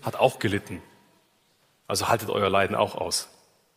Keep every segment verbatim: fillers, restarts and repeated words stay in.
hat auch gelitten. Also haltet euer Leiden auch aus.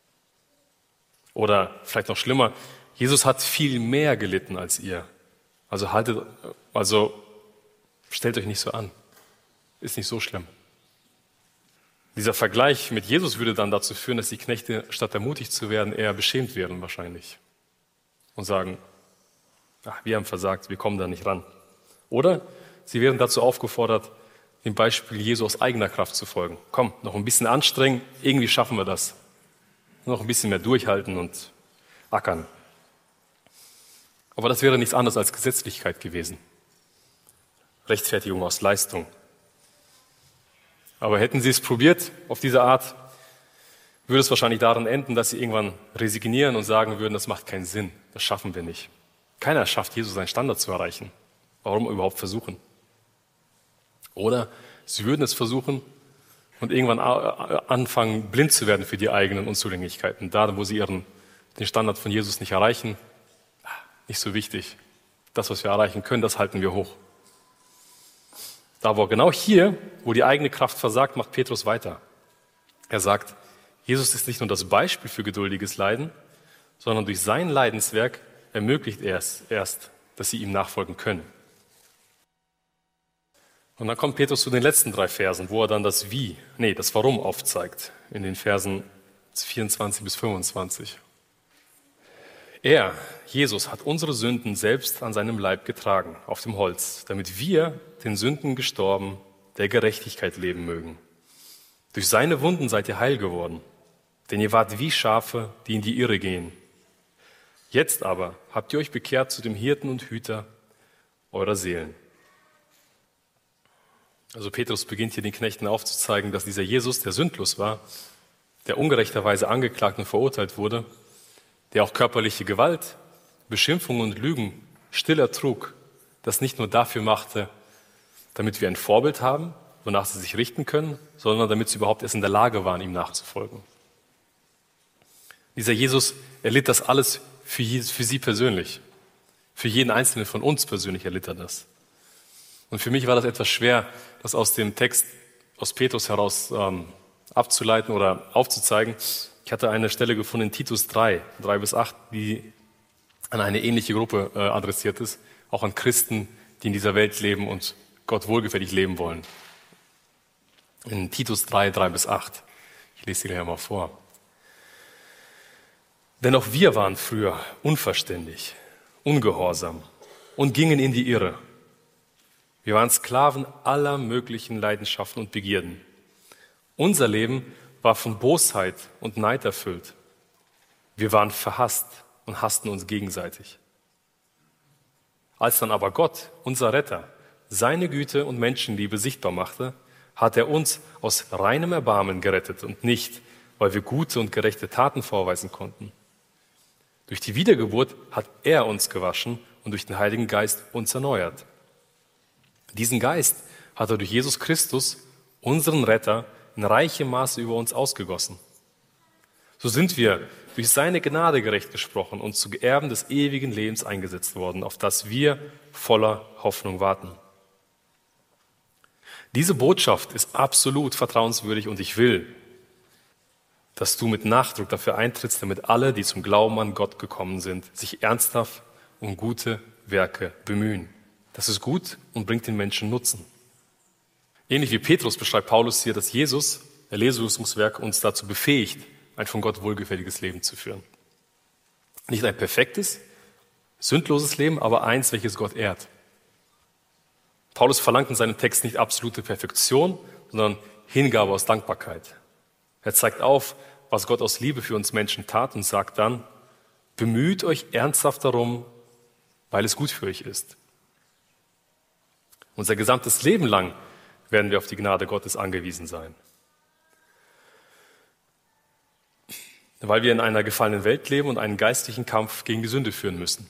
Oder vielleicht noch schlimmer, Jesus hat viel mehr gelitten als ihr. Also haltet, also stellt euch nicht so an. Ist nicht so schlimm. Dieser Vergleich mit Jesus würde dann dazu führen, dass die Knechte, statt ermutigt zu werden, eher beschämt werden wahrscheinlich. Und sagen, ach, wir haben versagt, wir kommen da nicht ran. Oder sie werden dazu aufgefordert, dem Beispiel Jesu aus eigener Kraft zu folgen. Komm, noch ein bisschen anstrengen, irgendwie schaffen wir das. Noch ein bisschen mehr durchhalten und ackern. Aber das wäre nichts anderes als Gesetzlichkeit gewesen. Rechtfertigung aus Leistung. Aber hätten sie es probiert auf diese Art, würde es wahrscheinlich darin enden, dass sie irgendwann resignieren und sagen würden, das macht keinen Sinn, das schaffen wir nicht. Keiner schafft, Jesus seinen Standard zu erreichen. Warum überhaupt versuchen? Oder sie würden es versuchen und irgendwann anfangen, blind zu werden für die eigenen Unzulänglichkeiten. Da, wo sie ihren, den Standard von Jesus nicht erreichen, nicht so wichtig. Das, was wir erreichen können, das halten wir hoch. Aber genau hier, wo die eigene Kraft versagt, macht Petrus weiter. Er sagt, Jesus ist nicht nur das Beispiel für geduldiges Leiden, sondern durch sein Leidenswerk ermöglicht er es erst, dass sie ihm nachfolgen können. Und dann kommt Petrus zu den letzten drei Versen, wo er dann das Wie, nee, das Warum aufzeigt, in den Versen vierundzwanzig bis fünfundzwanzig. Er, Jesus, hat unsere Sünden selbst an seinem Leib getragen, auf dem Holz, damit wir, den Sünden gestorben, der Gerechtigkeit leben mögen. Durch seine Wunden seid ihr heil geworden, denn ihr wart wie Schafe, die in die Irre gehen. Jetzt aber habt ihr euch bekehrt zu dem Hirten und Hüter eurer Seelen. Also Petrus beginnt hier den Knechten aufzuzeigen, dass dieser Jesus, der sündlos war, der ungerechterweise angeklagt und verurteilt wurde, der auch körperliche Gewalt, Beschimpfungen und Lügen still ertrug, das nicht nur dafür machte, damit wir ein Vorbild haben, wonach sie sich richten können, sondern damit sie überhaupt erst in der Lage waren, ihm nachzufolgen. Dieser Jesus erlitt das alles für, für sie persönlich. Für jeden Einzelnen von uns persönlich erlitt er das. Und für mich war das etwas schwer, das aus dem Text aus Petrus heraus ähm, abzuleiten oder aufzuzeigen. Ich hatte eine Stelle gefunden in Titus drei, drei bis acht, die an eine ähnliche Gruppe äh, adressiert ist, auch an Christen, die in dieser Welt leben und Gott wohlgefällig leben wollen. In Titus drei, drei bis acht. Ich lese sie gleich mal vor. Denn auch wir waren früher unverständig, ungehorsam und gingen in die Irre. Wir waren Sklaven aller möglichen Leidenschaften und Begierden. Unser Leben war von Bosheit und Neid erfüllt. Wir waren verhasst und hassten uns gegenseitig. Als dann aber Gott, unser Retter, seine Güte und Menschenliebe sichtbar machte, hat er uns aus reinem Erbarmen gerettet und nicht, weil wir gute und gerechte Taten vorweisen konnten. Durch die Wiedergeburt hat er uns gewaschen und durch den Heiligen Geist uns erneuert. Diesen Geist hat er durch Jesus Christus, unseren Retter, in reichem Maße über uns ausgegossen. So sind wir durch seine Gnade gerecht gesprochen und zu Erben des ewigen Lebens eingesetzt worden, auf das wir voller Hoffnung warten. Diese Botschaft ist absolut vertrauenswürdig und ich will, dass du mit Nachdruck dafür eintrittst, damit alle, die zum Glauben an Gott gekommen sind, sich ernsthaft um gute Werke bemühen. Das ist gut und bringt den Menschen Nutzen. Ähnlich wie Petrus beschreibt Paulus hier, dass Jesus, der Erlösungswerk, uns dazu befähigt, ein von Gott wohlgefälliges Leben zu führen. Nicht ein perfektes, sündloses Leben, aber eins, welches Gott ehrt. Paulus verlangt in seinem Text nicht absolute Perfektion, sondern Hingabe aus Dankbarkeit. Er zeigt auf, was Gott aus Liebe für uns Menschen tat und sagt dann, bemüht euch ernsthaft darum, weil es gut für euch ist. Unser gesamtes Leben lang werden wir auf die Gnade Gottes angewiesen sein. Weil wir in einer gefallenen Welt leben und einen geistlichen Kampf gegen die Sünde führen müssen.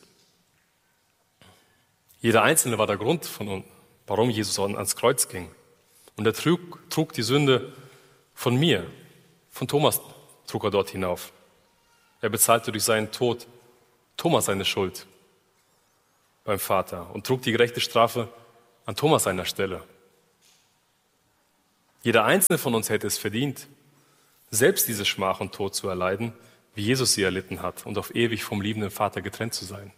Jeder Einzelne war der Grund, von, warum Jesus ans Kreuz ging. Und er trug, trug die Sünde von mir, von Thomas trug er dort hinauf. Er bezahlte durch seinen Tod Thomas seine Schuld beim Vater und trug die gerechte Strafe an Thomas seiner Stelle. Jeder einzelne von uns hätte es verdient, selbst diese Schmach und Tod zu erleiden, wie Jesus sie erlitten hat und auf ewig vom liebenden Vater getrennt zu sein.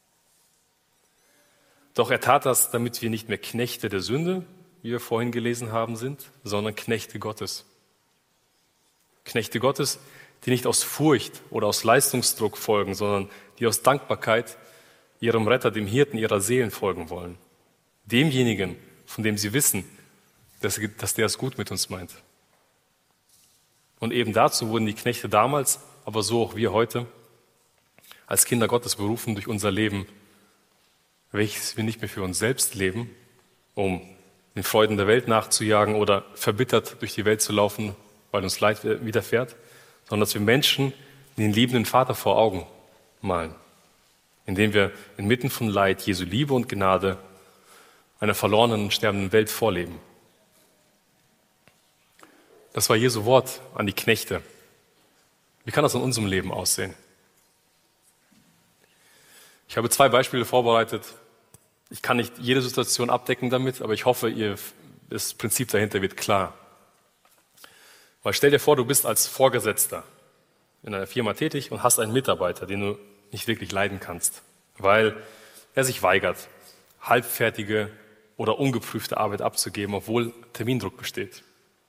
Doch er tat das, damit wir nicht mehr Knechte der Sünde, wie wir vorhin gelesen haben, sind, sondern Knechte Gottes. Knechte Gottes, die nicht aus Furcht oder aus Leistungsdruck folgen, sondern die aus Dankbarkeit ihrem Retter, dem Hirten ihrer Seelen folgen wollen. Demjenigen, von dem sie wissen, dass, dass der es gut mit uns meint. Und eben dazu wurden die Knechte damals, aber so auch wir heute, als Kinder Gottes berufen durch unser Leben, welches wir nicht mehr für uns selbst leben, um den Freuden der Welt nachzujagen oder verbittert durch die Welt zu laufen, weil uns Leid widerfährt, sondern dass wir Menschen den liebenden Vater vor Augen malen, indem wir inmitten von Leid Jesu Liebe und Gnade einer verlorenen und sterbenden Welt vorleben. Das war Jesu Wort an die Knechte. Wie kann das in unserem Leben aussehen? Ich habe zwei Beispiele vorbereitet. Ich kann nicht jede Situation abdecken damit, aber ich hoffe, ihr, das Prinzip dahinter wird klar. Weil stell dir vor, du bist als Vorgesetzter in einer Firma tätig und hast einen Mitarbeiter, den du nicht wirklich leiden kannst, weil er sich weigert, halbfertige oder ungeprüfte Arbeit abzugeben, obwohl Termindruck besteht.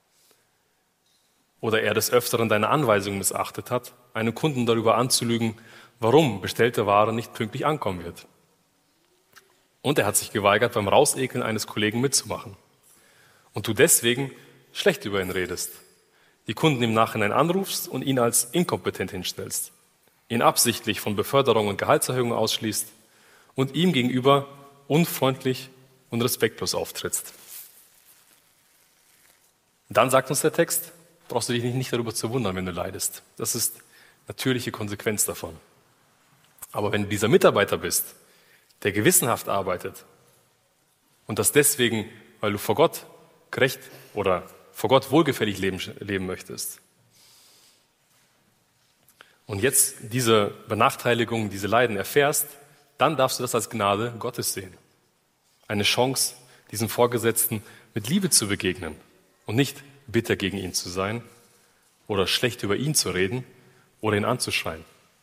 Oder er des Öfteren deine Anweisungen missachtet hat, einen Kunden darüber anzulügen, warum bestellte Ware nicht pünktlich ankommen wird. Und er hat sich geweigert, beim Rausekeln eines Kollegen mitzumachen. Und du deswegen schlecht über ihn redest, die Kunden im Nachhinein anrufst und ihn als inkompetent hinstellst, ihn absichtlich von Beförderung und Gehaltserhöhung ausschließt und ihm gegenüber unfreundlich und respektlos auftrittst. Dann sagt uns der Text, brauchst du dich nicht darüber zu wundern, wenn du leidest. Das ist natürliche Konsequenz davon. Aber wenn du dieser Mitarbeiter bist, der gewissenhaft arbeitet und das deswegen, weil du vor Gott gerecht oder vor Gott wohlgefällig leben, leben möchtest und jetzt diese Benachteiligung, diese Leiden erfährst, dann darfst du das als Gnade Gottes sehen. Eine Chance, diesem Vorgesetzten mit Liebe zu begegnen und nicht bitter gegen ihn zu sein oder schlecht über ihn zu reden oder ihn anzuschreien.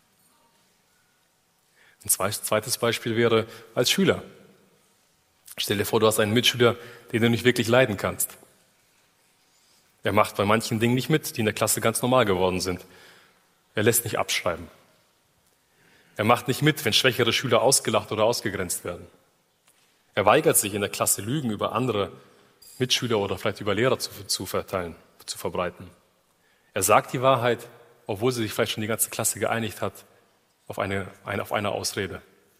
Ein zweites Beispiel wäre als Schüler. Stell dir vor, du hast einen Mitschüler, den du nicht wirklich leiden kannst. Er macht bei manchen Dingen nicht mit, die in der Klasse ganz normal geworden sind. Er lässt nicht abschreiben. Er macht nicht mit, wenn schwächere Schüler ausgelacht oder ausgegrenzt werden. Er weigert sich in der Klasse Lügen über andere Mitschüler oder vielleicht über Lehrer zu, zu verteilen, zu verbreiten. Er sagt die Wahrheit, obwohl sie sich vielleicht schon die ganze Klasse geeinigt hat, auf eine, eine, auf eine Ausrede.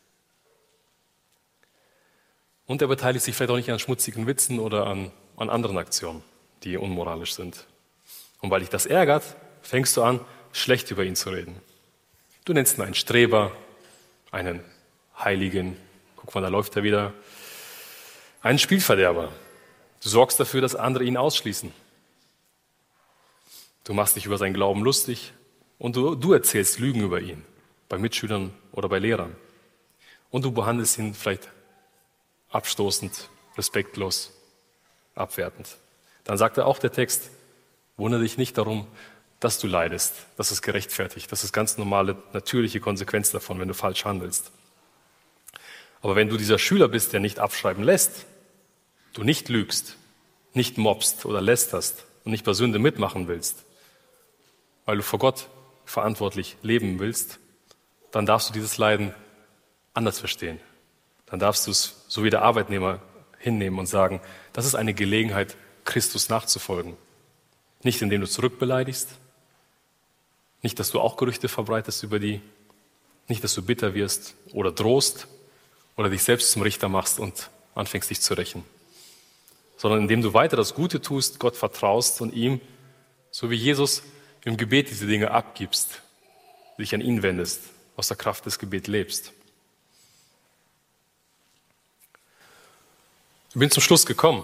Und er beteiligt sich vielleicht auch nicht an schmutzigen Witzen oder an, an anderen Aktionen, die unmoralisch sind. Und weil dich das ärgert, fängst du an, schlecht über ihn zu reden. Du nennst ihn einen Streber, einen Heiligen, guck mal, da läuft er wieder, einen Spielverderber. Du sorgst dafür, dass andere ihn ausschließen. Du machst dich über seinen Glauben lustig und du, du erzählst Lügen über ihn, bei Mitschülern oder bei Lehrern. Und du behandelst ihn vielleicht abstoßend, respektlos, abwertend. Dann sagt er auch der Text, wundere dich nicht darum, dass du leidest. Das ist gerechtfertigt. Das ist ganz normale, natürliche Konsequenz davon, wenn du falsch handelst. Aber wenn du dieser Schüler bist, der nicht abschreiben lässt, du nicht lügst, nicht mobst oder lästerst und nicht bei Sünde mitmachen willst, weil du vor Gott verantwortlich leben willst, dann darfst du dieses Leiden anders verstehen. Dann darfst du es, so wie der Arbeitnehmer, hinnehmen und sagen, das ist eine Gelegenheit, Christus nachzufolgen. Nicht, indem du zurückbeleidigst, nicht, dass du auch Gerüchte verbreitest über die, nicht, dass du bitter wirst oder drohst oder dich selbst zum Richter machst und anfängst, dich zu rächen, sondern indem du weiter das Gute tust, Gott vertraust und ihm, so wie Jesus im Gebet diese Dinge abgibst, dich an ihn wendest, aus der Kraft des Gebets lebst. Ich bin zum Schluss gekommen.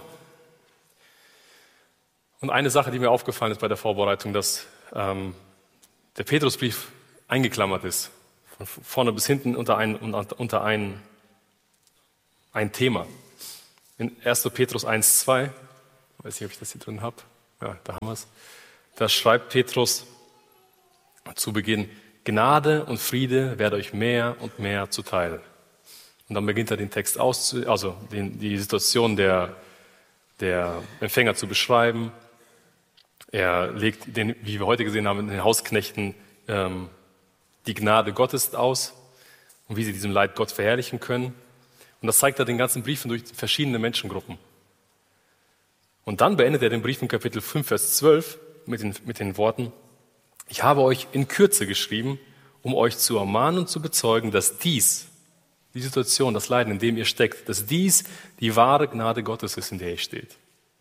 Und eine Sache, die mir aufgefallen ist bei der Vorbereitung, dass ähm, der Petrusbrief eingeklammert ist, von vorne bis hinten unter ein, unter ein, ein Thema. In erster Petrus eins, zwei, weiß nicht, ob ich das hier drin habe, ja, da haben wir es, da schreibt Petrus zu Beginn, Gnade und Friede werde euch mehr und mehr zuteil. Und dann beginnt er den Text aus, also den, die Situation der, der Empfänger zu beschreiben. Er legt, den, wie wir heute gesehen haben, den Hausknechten ähm, die Gnade Gottes aus und wie sie diesem Leid Gott verherrlichen können. Und das zeigt er den ganzen Briefen durch verschiedene Menschengruppen. Und dann beendet er den Brief in Kapitel fünf, Vers zwölf mit den, mit den Worten, ich habe euch in Kürze geschrieben, um euch zu ermahnen und zu bezeugen, dass dies, die Situation, das Leiden, in dem ihr steckt, dass dies die wahre Gnade Gottes ist, in der ihr steht.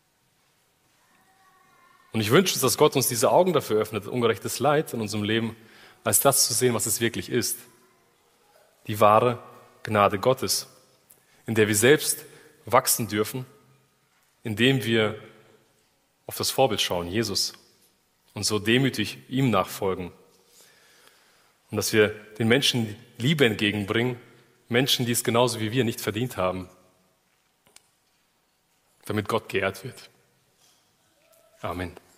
Und ich wünsche uns, dass Gott uns diese Augen dafür öffnet, ungerechtes Leid in unserem Leben, als das zu sehen, was es wirklich ist. Die wahre Gnade Gottes, in der wir selbst wachsen dürfen, indem wir auf das Vorbild schauen, Jesus, und so demütig ihm nachfolgen. Und dass wir den Menschen Liebe entgegenbringen, Menschen, die es genauso wie wir nicht verdient haben, damit Gott geehrt wird. Amen.